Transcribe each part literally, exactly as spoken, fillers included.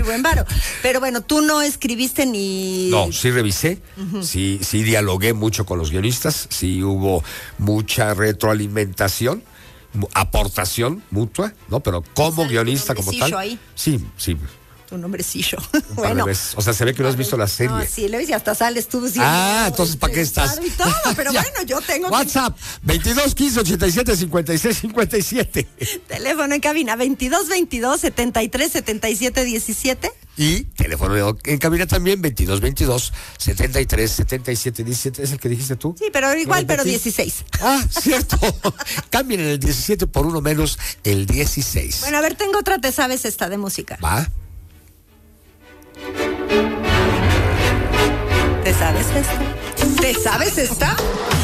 Buen varo. Pero bueno, tú no escribiste ni... No, sí revisé, uh-huh. sí, sí dialogué mucho con los guionistas, sí hubo mucha retroalimentación, aportación mutua, ¿no? Pero como guionista, como tal. Ahí. Sí, sí. Tu nombrecillo. Bueno, o sea, se ve que no has visto la serie. No, sí, lo ves y hasta sales tú. Sí, ah, entonces, ¿para qué estás? Y todo, pero bueno, yo tengo WhatsApp, que... veintidós quince ochenta y siete cincuenta y seis cincuenta y siete. Teléfono en cabina, veintidós veintidós setenta y tres setenta y siete diecisiete. Y teléfono en cabina también, veintidós veintidós setenta y tres setenta y siete diecisiete. ¿Es el que dijiste tú? Sí, pero igual, pero dieciséis. Ah, cierto. Cambien el diecisiete por uno menos el dieciséis. Bueno, a ver, tengo otra, ¿te sabes esta de música? Va. ¿Te sabes esta? ¿Te sabes esta?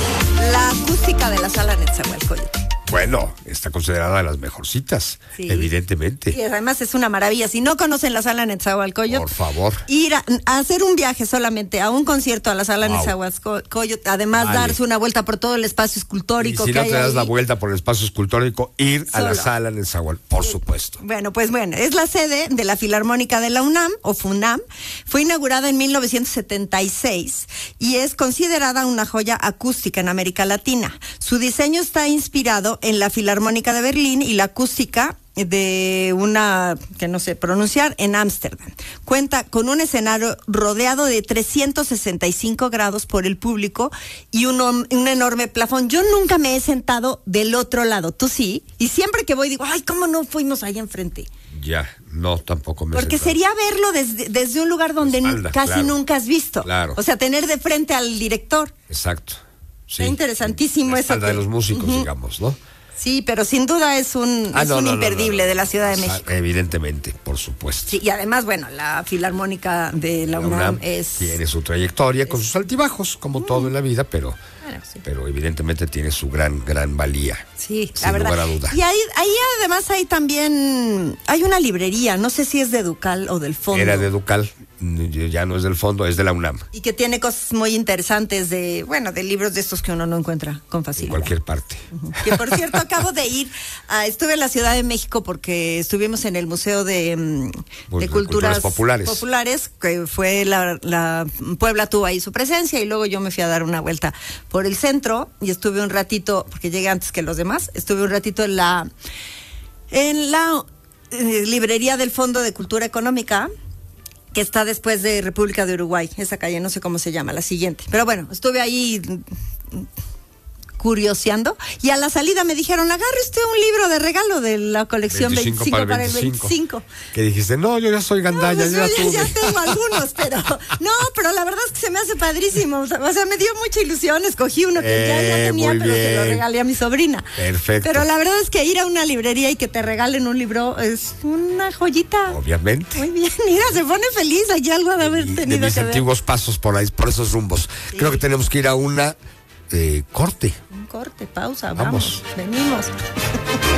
La acústica de la Sala Netzahualcóyotl. Bueno, está considerada de las mejorcitas, sí, evidentemente. Y además es una maravilla. Si no conocen la Sala Netzahualcóyotl, por favor, ir a, a hacer un viaje solamente a un concierto a la Sala wow. Netzahualcóyotl, además vale. darse una vuelta por todo el espacio escultórico. Y si que no hay te das ahí. la vuelta por el espacio escultórico, ir Solo. a la Sala Netzahualcóyotl, por sí. supuesto. Bueno, pues bueno, es la sede de la Filarmónica de la UNAM, o FUNAM. Fue inaugurada en mil novecientos setenta y seis y es considerada una joya acústica en América Latina. Su diseño está inspirado en la Filarmónica de Berlín y la acústica de una, que no sé pronunciar, en Ámsterdam. Cuenta con un escenario rodeado de trescientos sesenta y cinco grados por el público y un, un enorme plafón. Yo nunca me he sentado del otro lado, ¿tú sí? Y siempre que voy digo, ay, ¿cómo no fuimos ahí enfrente? Ya, no, tampoco me he Porque sentado. Sería verlo desde, desde un lugar donde espalda, casi claro, nunca has visto. Claro. O sea, tener de frente al director. Exacto. Sí. Está interesantísimo la eso. espalda que... de los músicos, uh-huh. digamos, ¿no? Sí, pero sin duda es un, ah, es no, un no, imperdible no, no, no. de la Ciudad de México. Evidentemente, por supuesto. Sí, y además, bueno, la Filarmónica de la, la UNAM, UNAM es... tiene su trayectoria es, con sus altibajos, como mm. todo en la vida, pero, bueno, sí. pero evidentemente tiene su gran, gran valía. Sí, sin la verdad. lugar a duda. Y ahí, ahí además hay también, hay una librería, no sé si es de Educal o del Fondo. Era de Educal, ya no es del Fondo, es de la UNAM. Y que tiene cosas muy interesantes de, bueno, de libros de estos que uno no encuentra con facilidad. En cualquier parte. Uh-huh. Que por cierto, acabo de ir, a, estuve en la Ciudad de México porque estuvimos en el Museo de, de, pues, de Culturas, Culturas Populares. Populares, que fue la, la, Puebla tuvo ahí su presencia y luego yo me fui a dar una vuelta por el centro y estuve un ratito, porque llegué antes que los demás, estuve un ratito en la, en la eh, librería del Fondo de Cultura Económica, que está después de República de Uruguay, esa calle, no sé cómo se llama, la siguiente. Pero bueno, estuve ahí curioseando y a la salida me dijeron, agarre usted un libro de regalo de la colección veinticinco, veinticinco para el veinticinco. Que dijiste, no, yo ya soy gandalla, no, pues yo yo ya, ya, ya tengo algunos, pero no, pero la verdad es que se me hace padrísimo, o sea, o sea me dio mucha ilusión, escogí uno que eh, ya, ya tenía, pero bien. Se lo regalé a mi sobrina. Perfecto. Pero la verdad es que ir a una librería y que te regalen un libro es una joyita. Obviamente. Muy bien, mira, se pone feliz, aquí algo de haber tenido de mis que antiguos ver. pasos por ahí, por esos rumbos. Sí. Creo que tenemos que ir a una eh, corte. Un corte, pausa, vamos, vamos venimos.